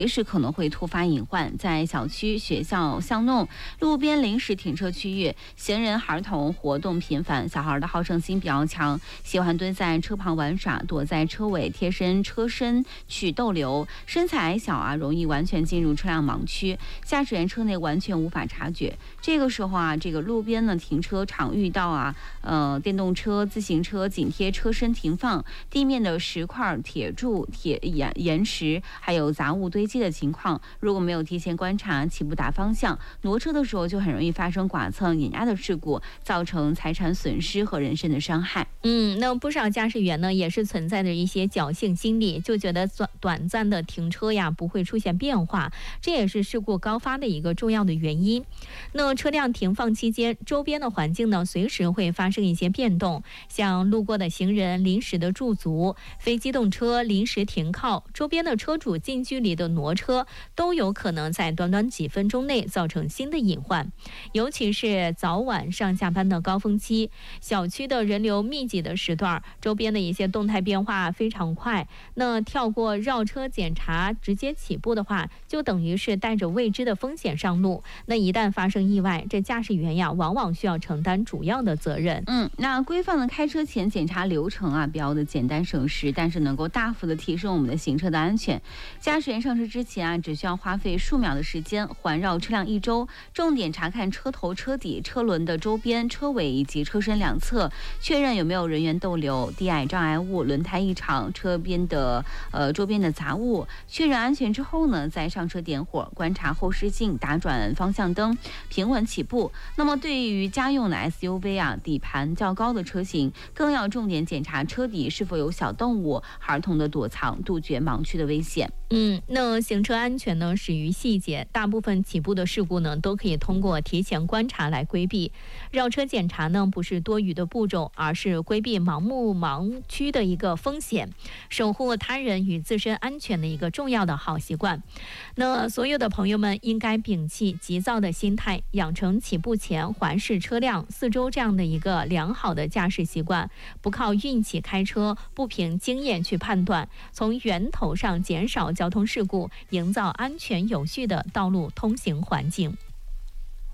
随时可能会突发隐患。在小区、学校、巷弄、路边临时停车区域，行人、孩童活动频繁，小孩的好胜心比较强，喜欢蹲在车旁玩耍，躲在车尾贴身车身去逗留。身材矮小容易完全进入车辆盲区，驾驶员车内完全无法察觉。这个时候这个路边呢停车场遇到电动车、自行车紧贴车身停放，地面的石块、铁柱、岩石还有杂物堆积的情况，如果没有提前观察，起步打方向、挪车的时候，就很容易发生剐蹭、碾压的事故，造成财产损失和人身的伤害。 那不少驾驶员呢也是存在着一些侥幸心理，就觉得短暂的停车不会出现变化，这也是事故高发的一个重要的原因。那车辆停放期间，周边的环境呢随时会发生一些变动，像路过的行人临时的驻足、非机动车临时停靠，周边的车主近距离的挪车，都有可能在短短几分钟内造成新的隐患。尤其是早晚上下班的高峰期，小区的人流密集的时段，周边的一些动态变化非常快，那跳过绕车检查直接起步的话，就等于是带着未知的风险上路。那一旦发生意外，这驾驶员往往需要承担主要的责任。 那规范的开车前检查流程比较的简单省时，但是能够大幅的提升我们的行车的安全。驾驶员上车之前只需要花费数秒的时间，环绕车辆1周，重点查看车头、车底、车轮的周边、车尾以及车身两侧，确认有没有人员逗留、低矮障碍物、轮胎异常、车边的周边的杂物。确认安全之后呢，再上车点火，观察后视镜，打转方向灯，平稳起步。那么对于家用的 SUV 底盘较高的车型，更要重点检查车底是否有小动物、孩童的躲藏，杜绝盲区的危险。 那行车安全呢始于细节，大部分起步的事故呢都可以通过提前观察来规避。绕车检查呢不是多余的步骤，而是规避盲区的一个风险，守护他人与自身安全的一个重要的好习惯。那所有的朋友们应该摒弃急躁的心态，养成起步前环视车辆四周这样的一个良好的驾驶习惯，不靠运气开车，不凭经验去判断，从源头上减少交通事故，营造安全有序的道路通行环境。